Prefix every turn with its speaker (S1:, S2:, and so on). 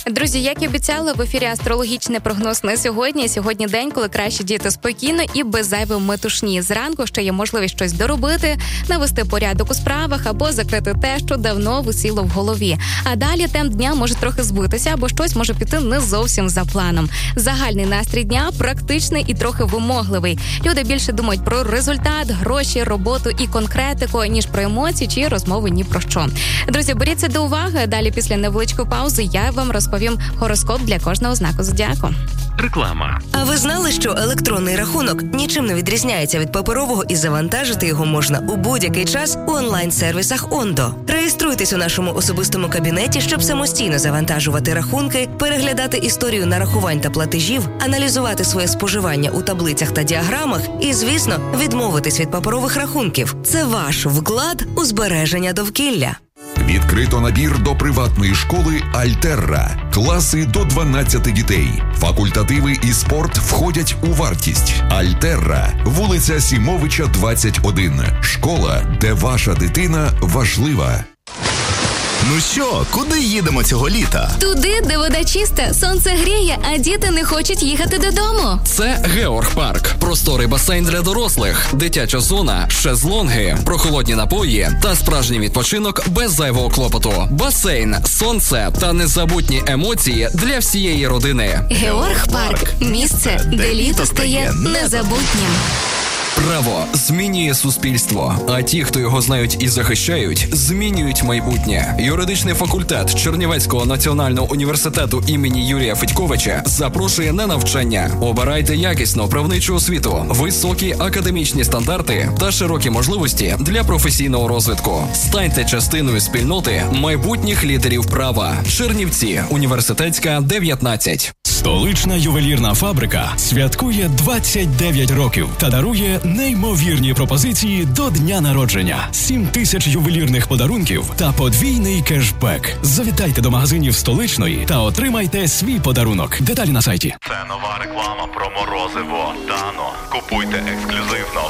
S1: Друзі, як і обіцяла, в ефірі астрологічний прогноз на сьогодні. Сьогодні день, коли краще діяти спокійно і без зайвої метушні. Зранку ще є можливість щось доробити, навести порядок у справах або закрити те, що давно висіло в голові. А далі темп дня може трохи збитися, або щось може піти не зовсім за планом. Загальний настрій дня практичний і трохи вимогливий. Люди більше думають про результат, гроші, роботу і конкретику, ніж про емоції чи розмови ні про що. Друзі, беріть це до уваги. Далі після невеличкої паузи я вам розповім гороскоп для кожного знаку зодіаку.
S2: Реклама.
S3: А ви знали, що електронний рахунок нічим не відрізняється від паперового і завантажити його можна у будь-який час у онлайн-сервісах Ондо? Реєструйтесь у нашому особистому кабінеті, щоб самостійно завантажувати рахунки, переглядати історію нарахувань та платежів, аналізувати своє споживання у таблицях та діаграмах і, звісно, відмовитись від паперових рахунків. Це ваш вклад у збереження довкілля.
S4: Відкрито набір до приватної школи «Альтерра». Класи до 12 дітей. Факультативи і спорт входять у вартість. «Альтерра», вулиця Сімовича, 21. Школа, де ваша дитина важлива.
S5: Ну що, куди їдемо цього літа?
S6: Туди, де вода чиста, сонце гріє, а діти не хочуть їхати додому.
S7: Це Георг Парк. Просторий басейн для дорослих, дитяча зона, шезлонги, прохолодні напої та справжній відпочинок без зайвого клопоту. Басейн, сонце та незабутні емоції для всієї родини.
S6: Георг Парк. Місце, де літо стає незабутнім.
S7: Право змінює суспільство, а ті, хто його знають і захищають, змінюють майбутнє. Юридичний факультет Чернівецького національного університету імені Юрія Федьковича запрошує на навчання. Обирайте якісну правничу освіту, високі академічні стандарти та широкі можливості для професійного розвитку. Станьте частиною спільноти майбутніх лідерів права. Чернівці, Університетська, 19.
S8: Столична ювелірна фабрика святкує 29 років та дарує неймовірні пропозиції до дня народження. 7 тисяч ювелірних подарунків та подвійний кешбек. Завітайте до магазинів Столичної та отримайте свій подарунок. Деталі на сайті.
S2: Це нова реклама про морозиво Дано. Купуйте ексклюзивно